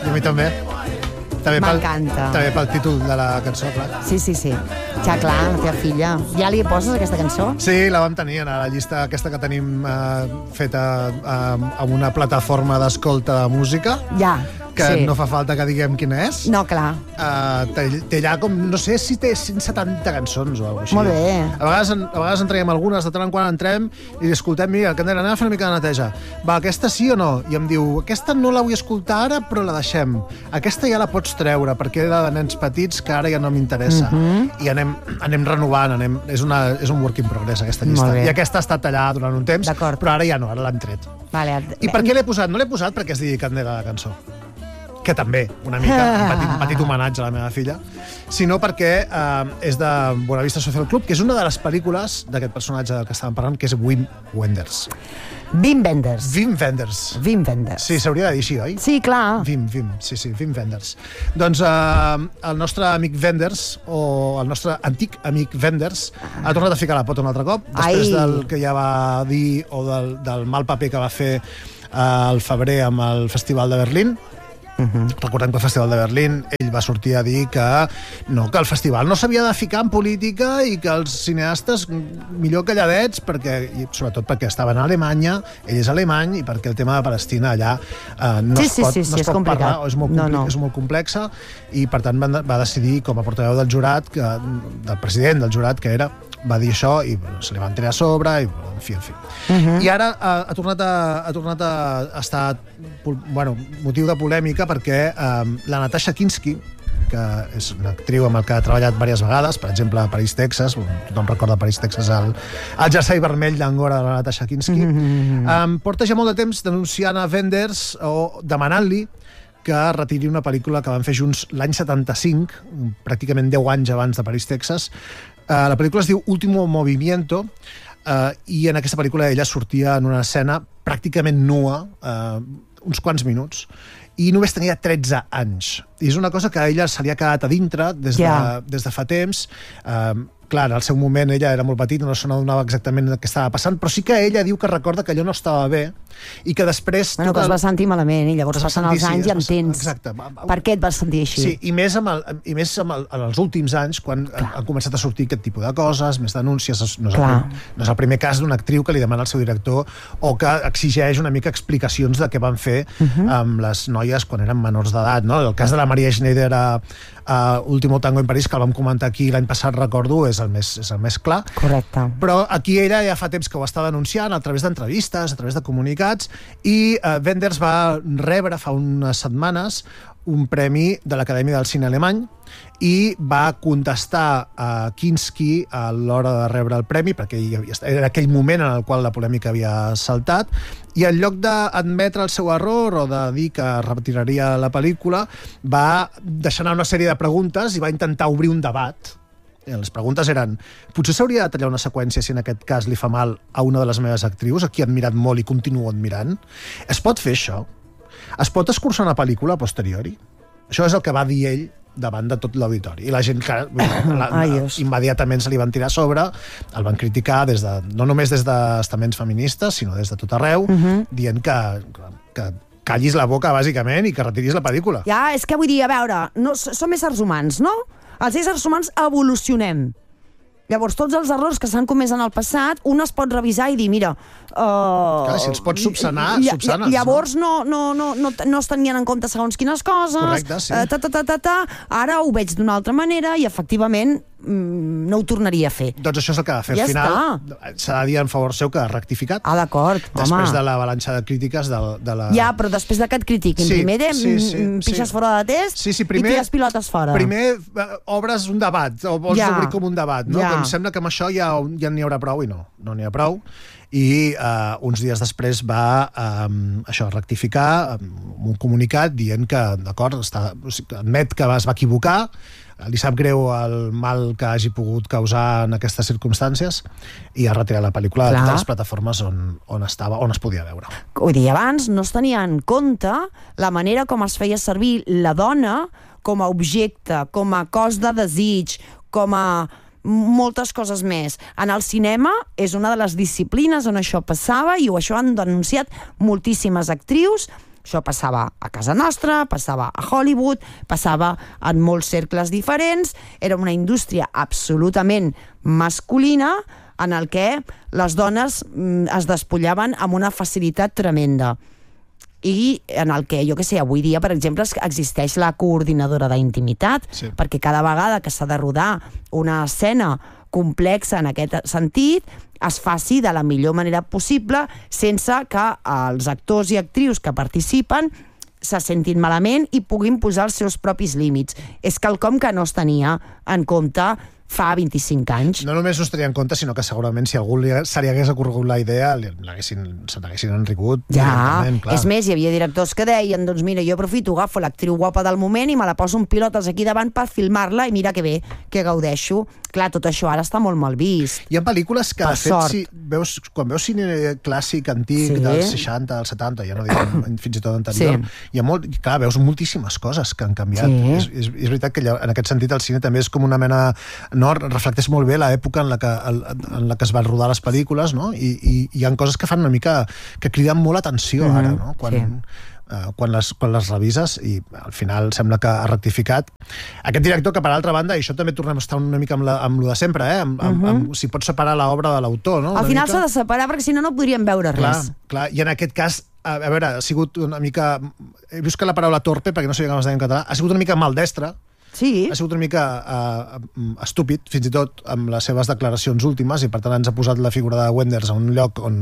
I a mi també. M'encanta. També pel títol de la cançó, clar. Sí. Ja, clar, la teva filla. Ja li poses aquesta cançó? Sí, la vam tenir a la llista aquesta que tenim feta amb una plataforma d'escolta de música. Ja, que sí. No fa falta que diguem quina és. No, clar. Té allà com, no sé si té 170 cançons o alguna cosa així. Molt bé. A vegades en traiem algunes, de tant en quan entrem i escoltem, mira, Candela, anem a fer una mica de neteja. Va, aquesta sí o no? I em diu, aquesta no la vull escoltar ara, però la deixem. Aquesta ja la pots treure, perquè era de nens petits que ara ja no m'interessa. I anem renovant, és un work in progress, aquesta llista. I aquesta ha estat allà durant un temps, però ara ja no, ara l'hem tret. Vale. I per què l'he posat? No l'he posat perquè es digui Candela la cançó, que també, una mica, un petit homenatge a la meva filla, sinó perquè és de Buena Vista Social Club, que és una de les pel·lícules d'aquest personatge del que estàvem parlant, que és Wim Wenders. Wim Wenders. Wim Wenders. Wim Wenders. Sí, s'hauria de dir així, oi? Sí, clar. Wim Wenders. Doncs el nostre amic Wenders, o el nostre antic amic Wenders, ha tornat a ficar la pota un altre cop, després del que ja va dir, o del mal paper que va fer al febrer amb el Festival de Berlín. Recordem que el Festival de Berlín ell va sortir a dir que el festival no s'havia de ficar en política i que els cineastes millor calladets, sobretot perquè estaven a Alemanya, ell és alemany, i perquè el tema de Palestina allà no es pot parlar, és molt complexa, i per tant va decidir, com a portaveu del jurat, del president del jurat, que era, va dir això i se li va tirar a sobre i en fi. I ara ha tornat a estar motiu de polèmica perquè la Natasha Kinski, que és una actriu amb la que ha treballat diverses vegades, per exemple a París, Texas, tothom recorda París, Texas, el jersei vermell d'Angora de la Natasha Kinski, porta ja molt de temps denunciant a Wenders o demanant-li que retiri una pel·lícula que van fer junts l'any 75, pràcticament 10 anys abans de París, Texas. La pel·lícula es diu Último Movimiento, i en aquesta pel·lícula ella sortia en una escena pràcticament nua, uns quants minuts, i només tenia 13 anys. I és una cosa que a ella se li ha quedat a dintre des de fa temps. Clar, en el seu moment ella era molt petita, no se n'adonava exactament què estava passant, però sí que ella diu que recorda que allò no estava bé i que després... que es va sentir malament i llavors passen els anys i entens per què et vas sentir així. Sí, i més en els últims anys, quan han començat a sortir aquest tipus de coses, més denúncies, no és el primer cas d'una actriu que li demana al seu director o que exigeix una mica explicacions de què van fer amb les noies quan eren menors d'edat, no? El cas de la Maria Schneider a Último Tango en París, que el vam comentar aquí l'any passat, recordo, és el més clar. Correcte. Però aquí ella ja fa temps que ho està denunciant a través d'entrevistes, a través de comunicats, i Wenders va rebre fa unes setmanes un premi de l'Acadèmia del Cine Alemany i va contestar a Kinski a l'hora de rebre el premi, perquè era aquell moment en el qual la polèmica havia saltat, i en lloc d'admetre el seu error o de dir que retiraria la pel·lícula, va deixar anar una sèrie de preguntes i va intentar obrir un debat. Les preguntes eren: potser s'hauria de tallar una seqüència si en aquest cas li fa mal a una de les meves actrius, a qui he admirat molt i continuo admirant? Es pot fer això? Es pot escurçar una pel·lícula a posteriori? Això és el que va dir ell davant de tot l'auditori. I la gent immediatament se li van tirar a sobre, el van criticar no només des d'estaments feministes, sinó des de tot arreu, dient que callis la boca, bàsicament, i que retiris la pel·lícula. Ja, és que vull dir, a veure, som éssers humans, no? Els éssers humans evolucionem. Llavors, tots els errors que s'han comès en el passat, un es pot revisar i dir, mira... Clar, si els pots subsanar, subsanes. Llavors no es tenien en compte segons quines coses. Correcte, sí. Ara ho veig d'una altra manera i, efectivament, no ho tornaria a fer. Doncs això és el que va fer. Al final, s'ha de dir en favor seu que ha rectificat. Ah, d'acord, després de l'avalanxa de crítiques de la... Ja, però després de que et critiquin, primer pixes fora de test i tires pilotes fora. Primer obres un debat, o vols obrir com un debat, no? Que em sembla que amb això ja n'hi haurà prou, i no n'hi ha prou. I uns dies després va rectificar un comunicat dient que, d'acord, admet que es va equivocar, li sap greu el mal que hagi pogut causar en aquestes circumstàncies, i ha retirat la pel·lícula de totes les plataformes on es podia veure. Vull dir, abans no es tenia en compte la manera com es feia servir la dona com a objecte, com a cos de desig, com a moltes coses més. En el cinema és una de les disciplines on això passava i això han denunciat moltíssimes actrius Això passava a casa nostra, passava a Hollywood, passava en molts cercles diferents, era una indústria absolutament masculina en el que les dones es despullaven amb una facilitat tremenda. I en el que, jo què sé, avui dia, per exemple, existeix la coordinadora d'intimitat, perquè cada vegada que s'ha de rodar una escena complexa en aquest sentit, es faci de la millor manera possible sense que els actors i actrius que participen se sentin malament i puguin posar els seus propis límits. És quelcom que no es tenia en compte fa 25 anys. No només no es tenia en compte, sinó que segurament si algú se li hagués ocorregut la idea, se n'haguessin enricut. Ja, és més, hi havia directors que deien, doncs mira, jo aprofito, agafo l'actriu guapa del moment i me la poso en pilotes aquí davant per filmar-la i mira que bé, que gaudeixo. Clar, tot això ara està molt mal vist. Hi ha pel·lícules que, de fet, quan veus cine clàssic, antic, dels 60, dels 70, ja no dic fins i tot anterior, clar, veus moltíssimes coses que han canviat. És veritat que en aquest sentit el cine també és com una mena... reflecteix molt bé l'època en la que es van rodar les pel·lícules, no? I hi ha coses que fan una mica... que criden molt l'atenció ara, no? Quan les revises i al final sembla que ha rectificat. Aquest director que, per altra banda, i això també tornem a estar una mica amb lo de sempre, si pots separar l'obra de l'autor, no? Al final s'ha de separar perquè si no podríem veure res. Clar, i en aquest cas, a veure, ha sigut una mica... He buscat la paraula torpe, perquè no sabia com es deia en català, ha sigut una mica maldestre, ha sigut una mica estúpid, fins i tot amb les seves declaracions últimes, i per tant ens ha posat la figura de Wenders a un lloc on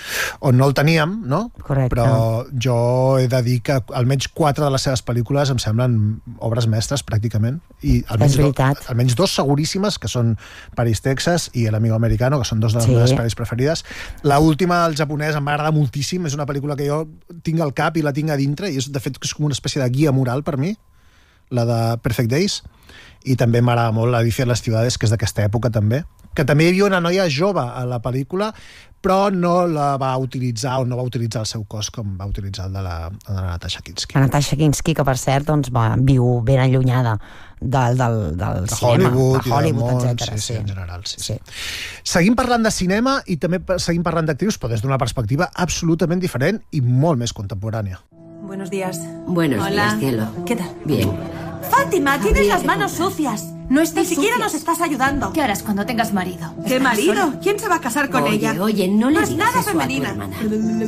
no el teníem, no? Correcte. Però jo he de dir que almenys 4 de les seves pel·lícules em semblen obres mestres, pràcticament, i almenys 2 seguríssimes, que són Paris, Texas, i El amigo americano, que són 2 de les meves pel·lis preferides. L'última, el japonès, em va agradar moltíssim, és una pel·lícula que jo tinc al cap i la tinc a dintre, i de fet és com una espècie de guia moral per mi, la de Perfect Days, i també m'agrada molt la Alicia en les ciudades, que és d'aquesta època també, que també hi havia una noia jove a la pel·lícula, però no la va utilitzar o no va utilitzar el seu cos com va utilitzar el de la Natasha Kinski. La Natasha Kinski, que per cert viu ben allunyada del cinema, de Hollywood, etc. Sí, en general, sí. Seguim parlant de cinema i també seguim parlant d'actrius, però des d'una perspectiva absolutament diferent i molt més contemporània. Buenos días. Buenos días, cielo. ¿Qué tal? Bien. Fátima, tienes las manos sucias. No estás Ni siquiera sucias. nos estás ayudando. ¿Qué harás cuando tengas marido? ¿Qué marido? ¿Quién se va a casar con ella? Oye, no le No es digas nada eso a tu femenina. hermana.